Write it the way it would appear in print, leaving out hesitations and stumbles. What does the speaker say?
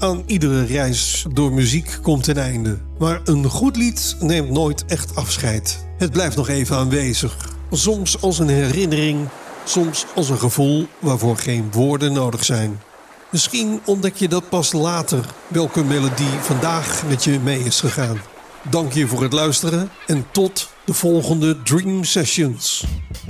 Aan iedere reis door muziek komt een einde. Maar een goed lied neemt nooit echt afscheid. Het blijft nog even aanwezig. Soms als een herinnering, soms als een gevoel waarvoor geen woorden nodig zijn. Misschien ontdek je dat pas later, welke melodie vandaag met je mee is gegaan. Dank je voor het luisteren en tot de volgende Dream Sessions.